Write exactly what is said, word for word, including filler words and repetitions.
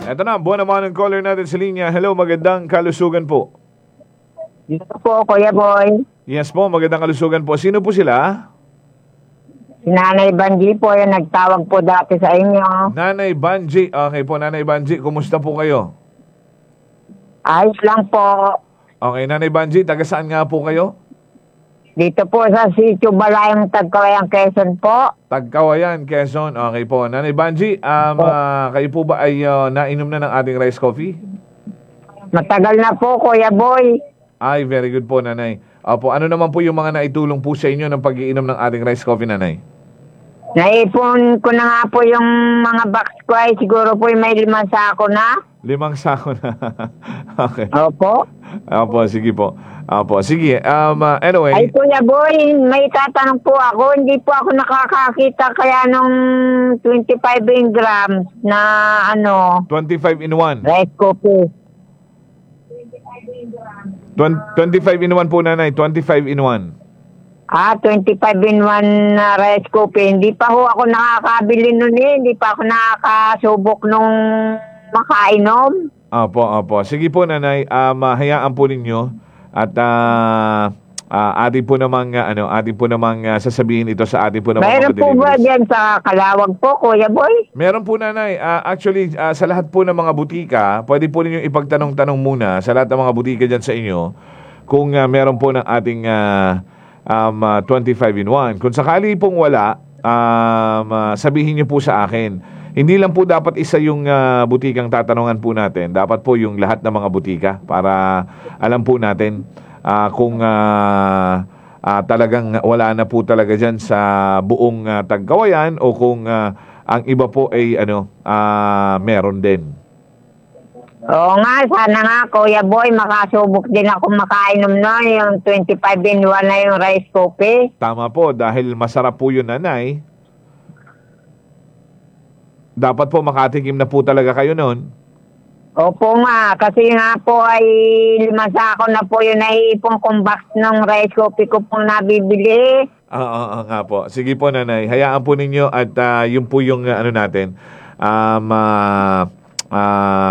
Eto na, buwan naman ang caller natin sa linya. Hello, magandang kalusugan po. Dito po, Kuya Boy. Yes po, magandang kalusugan po. Sino po sila? Si Nanay Banji po, yung nagtawag po dati sa inyo. Nanay Banji. Okay po, Nanay Banji, kumusta po kayo? Ayos lang po. Okay, Nanay Banji, taga saan nga po kayo? Dito po sa Sitio Balayang Tagkawayang, Quezon po. Tagkawayan, Quezon. Okay po. Nanay Banji, um, uh, kayo po ba ay uh, nainom na ng ating rice coffee? Matagal na po, Kuya Boy. Ay, very good po, Nanay. Opo, ano naman po yung mga naitulong po sa inyo ng pag-iinom ng ating rice coffee, Nanay? Naipon ko na nga po yung mga box ko ay siguro po yung may limang sako na. Limang sako na. Okay. Opo. Opo, sige po. Opo, sige. Um, uh, anyway. Ay, Kuya Boy, may tatanong po ako. Hindi po ako nakakakita kaya nung twenty-five grams na ano, twenty-five in one. rice coffee. twenty-five in one po, Nanay. twenty-five in one. Ah, twenty-five in one na rice coffee. Hindi pa ho ako nakakabili nun eh. Hindi pa ako nakakasubok nung makainom. Opo, opo. Sige po, Nanay. Um, uh, hayaan po ninyo. At uh, uh, atin po namang, uh, ano, atin po namang uh, sasabihin ito sa atin po namang Mayroon mga po ba deliveries. dyan sa Kalawag po, Kuya Boy? Meron po, Nanay. Uh, actually, uh, sa lahat po ng mga butika, pwede po ninyong ipagtanong-tanong muna sa lahat ng mga butika dyan sa inyo kung uh, meron po ng ating uh, um, uh, twenty-five in one. Kung sakali pong wala, um, uh, sabihin niyo po sa akin. Hindi lang po dapat isa yung uh, butikang tatanungan po natin. Dapat po yung lahat ng mga butika para alam po natin uh, kung uh, uh, talagang wala na po talaga dyan sa buong uh, Tagkawayan o kung uh, ang iba po ay ano, uh, meron din. Oo nga, sana nga, Kuya Boy, makasubok din ako makainom na yung twenty-five in one na yung rice coffee. Tama po, dahil masarap po yun, Nanay. Dapat po makatikim na po talaga kayo noon. Opo nga, kasi nga po ay lima sako na po yung naiipong kong box ng rice coffee ko pong nabibili. Oo, oo nga po. Sige po, Nanay. Hayaan po ninyo at uh, yun po yung uh, ano natin. Um, uh, uh,